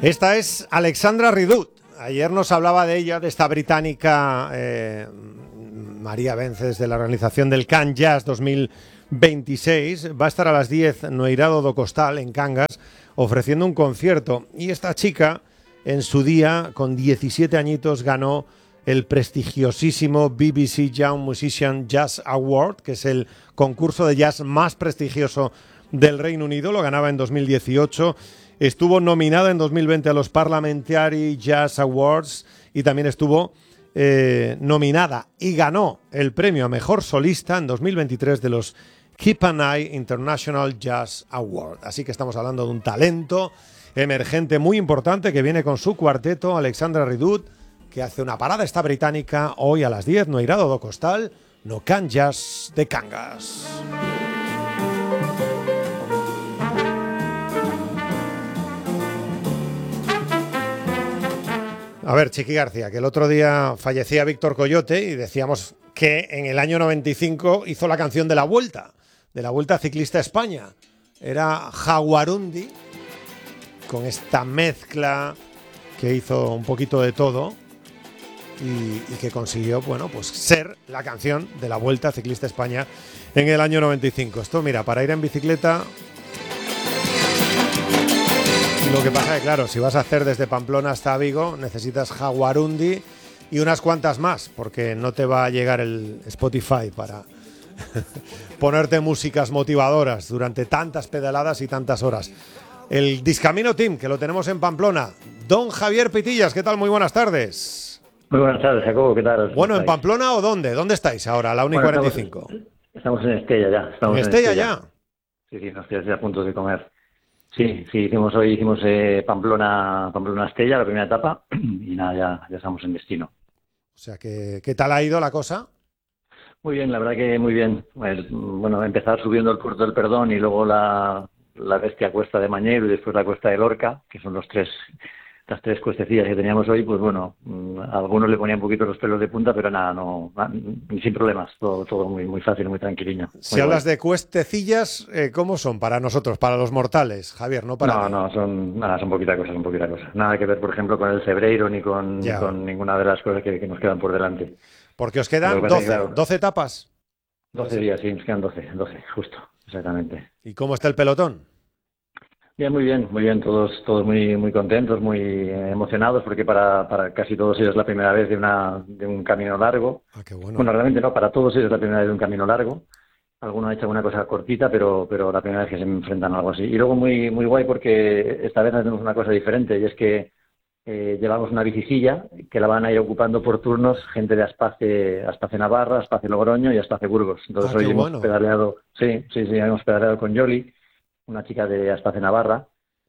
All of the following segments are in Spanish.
Esta es Alexandra Ridut. Ayer nos hablaba de ella, de esta británica María Vences, de la organización del Can Jazz 2026. Va a estar a las 10 no Eirado do Costal, en Cangas, ofreciendo un concierto. Y esta chica, en su día, con 17 añitos, ganó el prestigiosísimo BBC Young Musician Jazz Award, que es el concurso de jazz más prestigioso del Reino Unido. Lo ganaba en 2018. Estuvo nominada en 2020 a los Parliamentary Jazz Awards y también estuvo nominada y ganó el premio a Mejor Solista en 2023 de los Keep an Eye International Jazz Award. Así que estamos hablando de un talento emergente muy importante que viene con su cuarteto, Alexandra Ridut, que hace una parada esta británica hoy a las 10, no Eirado do Costal, no Can Jazz de Cangas. A ver, Chiqui García, que el otro día fallecía Víctor Coyote y decíamos que en el año 95 hizo la canción de la Vuelta Ciclista a España. Era Jaguarundi, con esta mezcla que hizo un poquito de todo y que consiguió, bueno, pues ser la canción de la Vuelta Ciclista a España en el año 95. Esto, mira, para ir en bicicleta. Lo que pasa es que, claro, si vas a hacer desde Pamplona hasta Vigo, necesitas Jaguarundi y unas cuantas más, porque no te va a llegar el Spotify para ponerte músicas motivadoras durante tantas pedaladas y tantas horas. El Discamino Team, que lo tenemos en Pamplona. Don Javier Pitillas, ¿qué tal? Muy buenas tardes. Muy buenas tardes, Jacobo, ¿qué tal? Bueno, ¿en Pamplona o dónde? ¿Dónde estáis ahora, a la 1:45? Estamos en Estella ya. ¿En Estella ya? Sí, nos quedamos ya a punto de comer. Sí, hicimos Pamplona-Estella, la primera etapa, y nada, ya estamos en destino. O sea, ¿qué tal ha ido la cosa? Muy bien, la verdad que muy bien. Bueno, empezar subiendo el Puerto del Perdón y luego la bestia cuesta de Mañero y después la cuesta de Lorca, que son las tres cuestecillas que teníamos hoy, pues bueno, a algunos le ponían un poquito los pelos de punta, pero nada, sin problemas, todo muy, muy fácil, muy tranquilillo. Si hablas de cuestecillas, ¿cómo son para nosotros, para los mortales, Javier? No, son poquita cosa. Nada que ver, por ejemplo, con el Cebreiro ni con ninguna de las cosas que nos quedan por delante. Porque os quedan 12 etapas. 12 días, sí, nos quedan 12, justo, exactamente. ¿Y cómo está el pelotón? Bien, muy bien, todos muy muy contentos, muy emocionados, porque para casi todos ellos es la primera vez de un camino largo. Ah, qué bueno. Bueno, realmente no, para todos ellos es la primera vez de un camino largo. Algunos han hecho alguna cosa cortita, pero la primera vez que se enfrentan a algo así. Y luego muy muy guay porque esta vez hacemos una cosa diferente, y es que llevamos una bicicilla que la van a ir ocupando por turnos gente de Aspace Navarra, Aspace Logroño y Aspace Burgos. Entonces hoy hemos pedaleado, hemos pedaleado con Yoli, una chica de Aspace Navarra,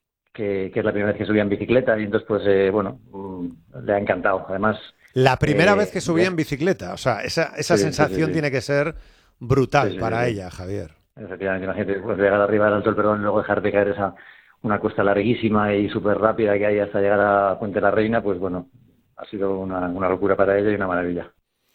que es la primera vez que subía en bicicleta, y entonces pues le ha encantado. Además, la primera vez que subía en bicicleta, o sea, esa sensación tiene que ser brutal para ella, Javier. Efectivamente, imagínate, pues llegar arriba del Alto del Perdón y luego dejar de caer una cuesta larguísima y súper rápida que hay hasta llegar a Puente la Reina, pues bueno, ha sido una locura para ella y una maravilla.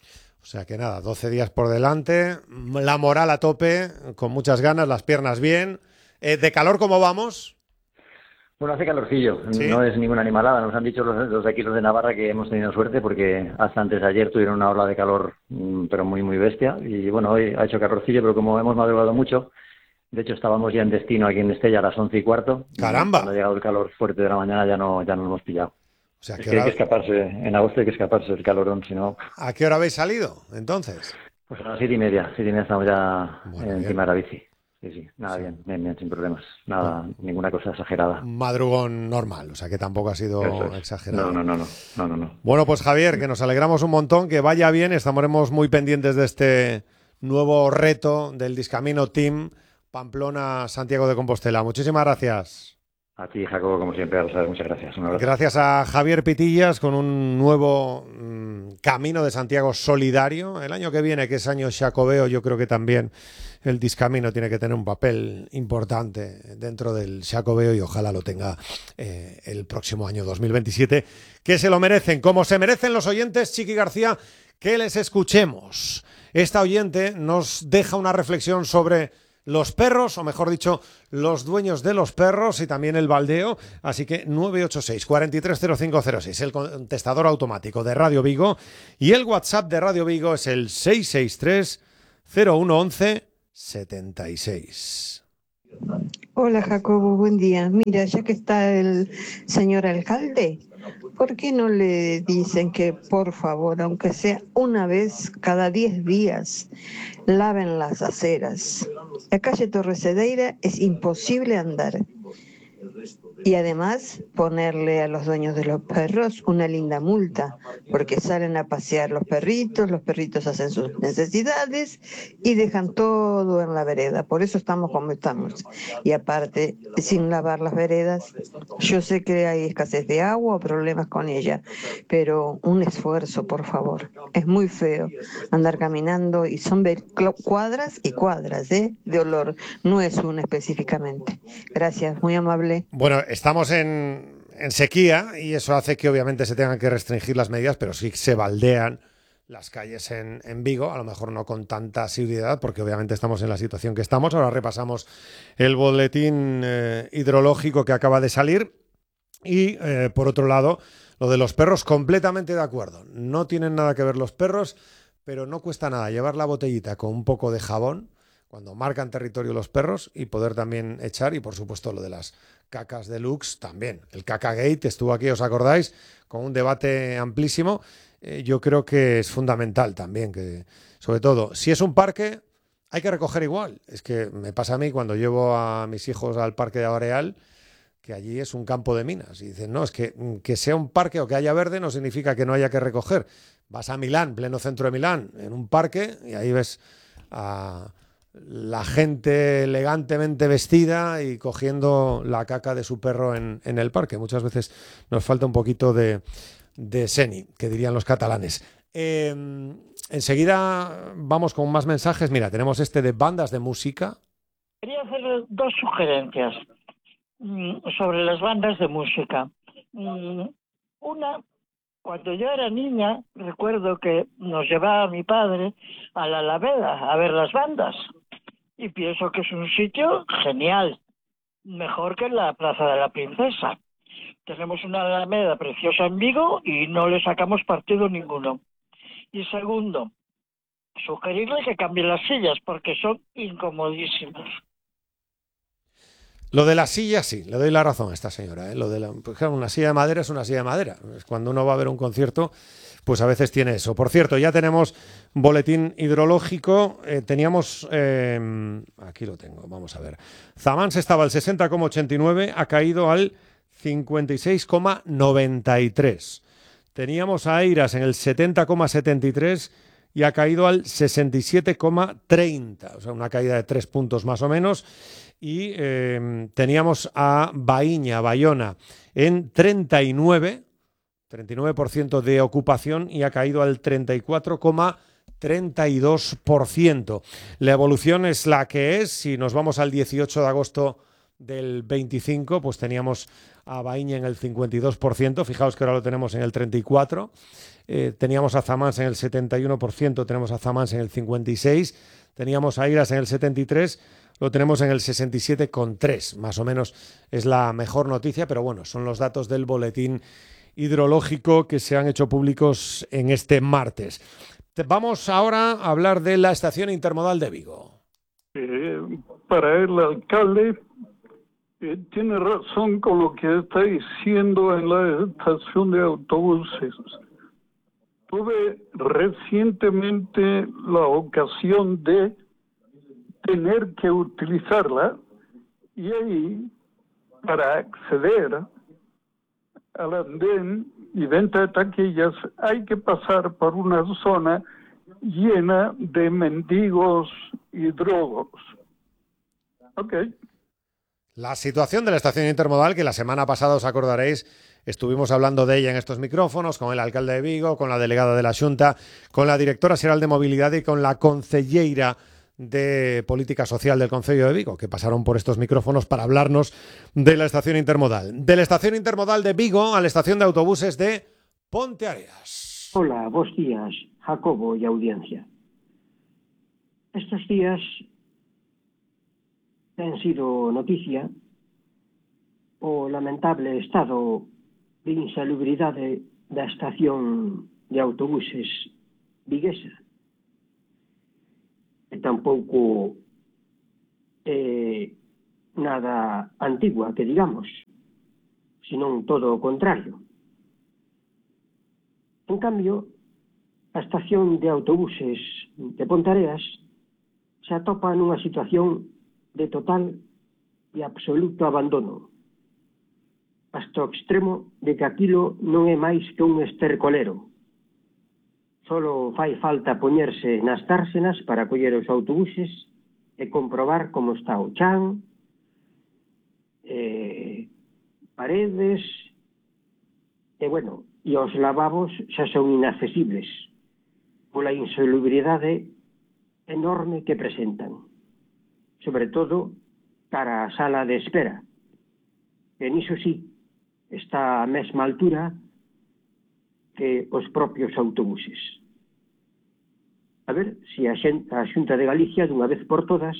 O sea que nada, 12 días por delante, la moral a tope, con muchas ganas, las piernas bien. ¿De calor cómo vamos? Bueno, hace calorcillo, ¿sí? No es ninguna animalada. Nos han dicho los de aquí, los de Navarra, que hemos tenido suerte porque hasta antes de ayer tuvieron una ola de calor, pero muy, muy bestia. Y bueno, hoy ha hecho calorcillo, pero como hemos madrugado mucho, de hecho estábamos ya en destino aquí en Estella a las 11:15. ¡Caramba! Cuando ha llegado el calor fuerte de la mañana ya no lo hemos pillado. O sea, hay que escaparse, en agosto hay que escaparse del calorón, si no... ¿A qué hora habéis salido, entonces? Pues a las 7:30 estamos ya encima de la bici. Sí, nada, sí. Bien, sin problemas. Nada, ninguna cosa exagerada. Madrugón normal, o sea que tampoco ha sido exagerado. No. Bueno, pues Javier, que nos alegramos un montón, que vaya bien, estaremos muy pendientes de este nuevo reto del Discamino Team Pamplona-Santiago de Compostela. Muchísimas gracias. A ti, Jacobo, como siempre, muchas gracias. Un abrazo. Gracias a Javier Pitillas con un nuevo Camino de Santiago solidario. El año que viene, que es año Xacobeo, yo creo que también el Discamino tiene que tener un papel importante dentro del Xacobeo y ojalá lo tenga el próximo año 2027, que se lo merecen, como se merecen los oyentes, Chiqui García, que les escuchemos. Esta oyente nos deja una reflexión sobre los perros, o mejor dicho, los dueños de los perros y también el baldeo. Así que 986-430506, el contestador automático de Radio Vigo, y el WhatsApp de Radio Vigo es el 663-0111-76. Hola Jacobo, buen día. Mira, ya que está el señor alcalde, ¿por qué no le dicen que por favor, aunque sea una vez cada 10 días, laven las aceras? La calle Torres Cedeira es imposible andar. Y además ponerle a los dueños de los perros una linda multa, porque salen a pasear los perritos hacen sus necesidades y dejan todo en la vereda. Por eso estamos como estamos. Y aparte, sin lavar las veredas, yo sé que hay escasez de agua o problemas con ella, pero un esfuerzo, por favor. Es muy feo andar caminando y son cuadras y cuadras de olor, no es una específicamente. Gracias, muy amable. Bueno, estamos en sequía y eso hace que obviamente se tengan que restringir las medidas, pero sí se baldean las calles en Vigo, a lo mejor no con tanta asiduidad, porque obviamente estamos en la situación que estamos. Ahora repasamos el boletín hidrológico que acaba de salir y, por otro lado, lo de los perros, completamente de acuerdo. No tienen nada que ver los perros, pero no cuesta nada llevar la botellita con un poco de jabón cuando marcan territorio los perros y poder también echar, y por supuesto lo de las cacas deluxe también. El Cacagate estuvo aquí, ¿os acordáis? Con un debate amplísimo. Yo creo que es fundamental también, que sobre todo, si es un parque, hay que recoger igual. Es que me pasa a mí cuando llevo a mis hijos al parque de Areal, que allí es un campo de minas. Y dicen, no, es que sea un parque o que haya verde no significa que no haya que recoger. Vas a Milán, pleno centro de Milán, en un parque, y ahí ves a la gente elegantemente vestida y cogiendo la caca de su perro en el parque. Muchas veces nos falta un poquito de seni, que dirían los catalanes. Enseguida vamos con más mensajes. Mira, tenemos este de bandas de música. Quería hacer dos sugerencias sobre las bandas de música. Una, cuando yo era niña, recuerdo que nos llevaba mi padre a la Alameda a ver las bandas. Y pienso que es un sitio genial, mejor que la Plaza de la Princesa. Tenemos una Alameda preciosa en Vigo y no le sacamos partido ninguno. Y segundo, sugerirle que cambie las sillas porque son incomodísimas. Lo de las sillas, sí, le doy la razón a esta señora. Lo de una silla de madera es una silla de madera. Cuando uno va a ver un concierto, pues a veces tiene eso. Por cierto, ya tenemos boletín hidrológico. Teníamos, aquí lo tengo, vamos a ver. Zamans estaba al 60,89, ha caído al 56,93. Teníamos a Eiras en el 70,73 y ha caído al 67,30. O sea, una caída de 3 puntos más o menos. Y teníamos a Bayona en 39% de ocupación y ha caído al 34,32%. La evolución es la que es. Si nos vamos al 18 de agosto del 25, pues teníamos a Baíña en el 52%. Fijaos que ahora lo tenemos en el 34%. Teníamos a Zamans en el 71%, tenemos a Zamans en el 56%, teníamos a Eiras en el 73%, lo tenemos en el 67,3%. Más o menos es la mejor noticia, pero bueno, son los datos del boletín hidrológico que se han hecho públicos en este martes. Vamos ahora a hablar de la estación intermodal de Vigo. Para el alcalde, tiene razón con lo que está diciendo en la estación de autobuses. Tuve recientemente la ocasión de tener que utilizarla y ahí, para acceder al andén y venta de taquillas, hay que pasar por una zona llena de mendigos y drogos. Ok. La situación de la estación intermodal, que la semana pasada, os acordaréis, estuvimos hablando de ella en estos micrófonos, con el alcalde de Vigo, con la delegada de la Xunta, con la directora xeral de Movilidad y con la concelleira de Política Social del Concello de Vigo, que pasaron por estos micrófonos para hablarnos de la estación intermodal. De la estación intermodal de Vigo a la estación de autobuses de Ponteareas. Hola, buenos días, Jacobo y audiencia. Estos días ten sido noticia o lamentable estado de insalubridade da estación de autobuses viguesa. E tampouco nada antigua, que digamos, senón todo o contrario. En cambio, a estación de autobuses de Ponteareas se atopa nunha situación de total e absoluto abandono, hasta o extremo de que aquilo non é máis que un estercolero. Solo fai falta poñerse nas dársenas para coller os autobuses e comprobar como está o chan, paredes, e os lavabos xa son inaccesibles pola insalubridade enorme que presentan, sobre todo cara á sala de espera, que niso sí está á mesma altura que os propios autobuses. A ver se a Xunta de Galicia, dunha vez por todas,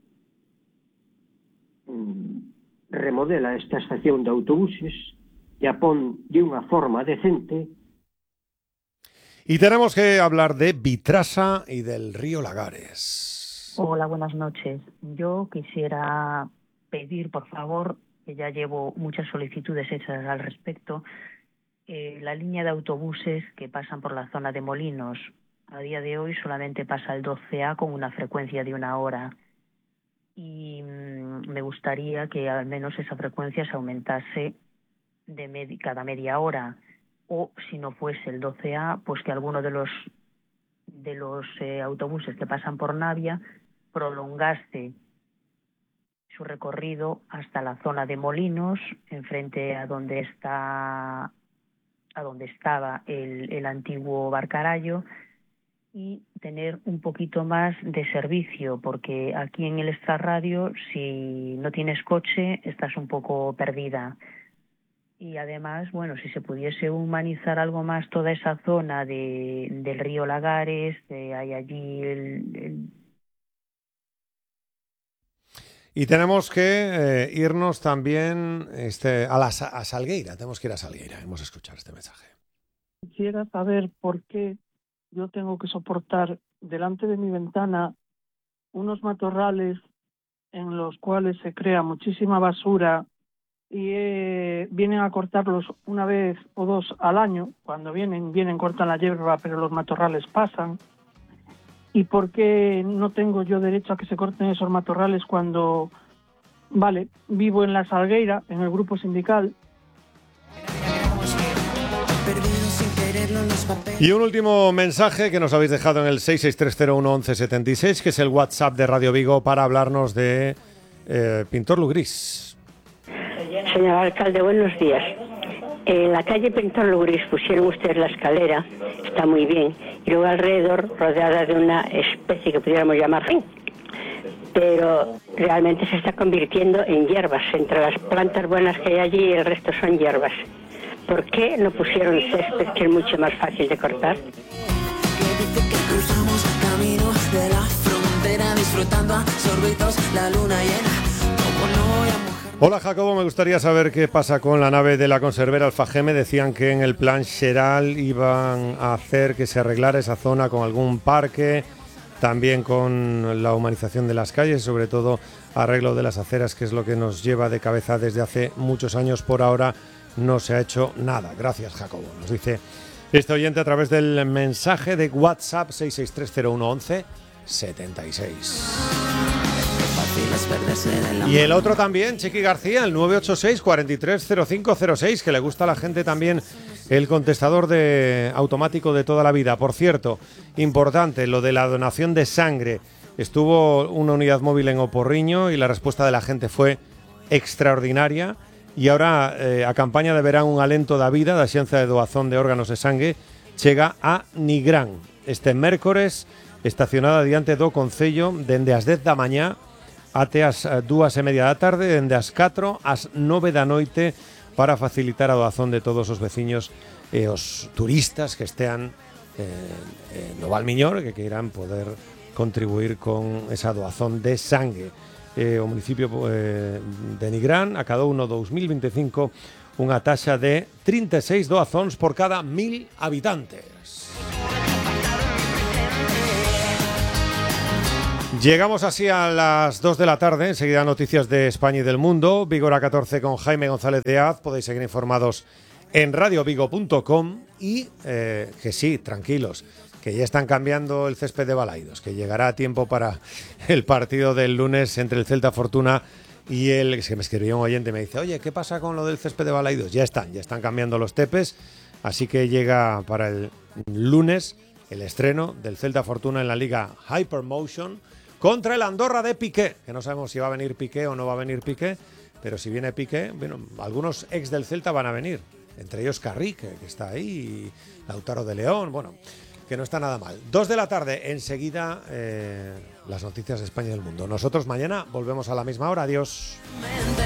remodela esta estación de autobuses e a pon de unha forma decente. Y tenemos que hablar de Vitrasa y del río Lagares. Hola, buenas noches. Yo quisiera pedir, por favor, que ya llevo muchas solicitudes hechas al respecto, la línea de autobuses que pasan por la zona de Molinos. A día de hoy solamente pasa el 12A con una frecuencia de 1 hora. Y me gustaría que al menos esa frecuencia se aumentase cada media hora. O si no fuese el 12A, pues que alguno de los autobuses que pasan por Navia prolongase su recorrido hasta la zona de Molinos, enfrente a donde estaba el antiguo Barcarallo, y tener un poquito más de servicio, porque aquí en el extrarradio, si no tienes coche, estás un poco perdida. Y además, si se pudiese humanizar algo más toda esa zona del río Lagares, hay allí Y tenemos que irnos también a Salgueira. Tenemos que ir a Salgueira. Vamos a escuchar este mensaje. Quisiera saber por qué yo tengo que soportar delante de mi ventana unos matorrales en los cuales se crea muchísima basura y vienen a cortarlos una vez o dos al año. Cuando vienen, cortan la hierba, pero los matorrales pasan. ¿Y por qué no tengo yo derecho a que se corten esos matorrales cuando, vivo en la Salgueira, en el grupo sindical? Y un último mensaje que nos habéis dejado en el 663011176, que es el WhatsApp de Radio Vigo, para hablarnos de Pintor Lugrís. Señor alcalde, buenos días. En la calle Pintor Lugrís pusieron ustedes la escalera, está muy bien, y luego alrededor rodeada de una especie que pudiéramos llamar jardín, pero realmente se está convirtiendo en hierbas. Entre las plantas buenas que hay allí, el resto son hierbas. ¿Por qué no pusieron césped, que es mucho más fácil de cortar? Cruzamos caminos de la frontera, disfrutando a sorbitos la luna llena. Hola Jacobo, me gustaría saber qué pasa con la nave de la conservera Alfageme. Decían que en el plan Xeral iban a hacer que se arreglara esa zona con algún parque, también con la humanización de las calles, sobre todo arreglo de las aceras, que es lo que nos lleva de cabeza desde hace muchos años. Por ahora no se ha hecho nada. Gracias Jacobo, nos dice este oyente a través del mensaje de WhatsApp 663011176. Y el otro también, Chiqui García, el 986 430506, que le gusta a la gente también el contestador automático de toda la vida. Por cierto, importante, lo de la donación de sangre. Estuvo una unidad móvil en Oporriño y la respuesta de la gente fue extraordinaria. Y ahora a campaña de verán un alento da vida da xencia de doazón de órganos de sangue chega a Nigrán. Este mércores, estacionada diante do Concello, dende as 10 da mañá até as 2:30 da tarde, dende as 4 ás 9 da noite, para facilitar a doazón de todos os veciños e os turistas que estean no Valmiñor, que queiran poder contribuir con esa doazón de sangue. o municipio de Nigrán, a cada uno 2025 unha taxa de 36 doazóns por cada 1000 habitantes. Llegamos así a las 2 de la tarde, enseguida noticias de España y del mundo. Vigo a 14 con Jaime González de Az, podéis seguir informados en radiovigo.com y que sí, tranquilos, que ya están cambiando el césped de Balaidos, que llegará a tiempo para el partido del lunes entre el Celta Fortuna y es que me escribió un oyente y me dice, oye, ¿qué pasa con lo del césped de Balaidos? Ya están cambiando los tepes, así que llega para el lunes el estreno del Celta Fortuna en la Liga Hypermotion contra el Andorra de Piqué, que no sabemos si va a venir Piqué o no va a venir Piqué, pero si viene Piqué, bueno, algunos ex del Celta van a venir, entre ellos Carrick, que está ahí, y Lautaro de León, bueno, que no está nada mal. 2 de la tarde, enseguida las noticias de España y del mundo. Nosotros mañana volvemos a la misma hora. Adiós.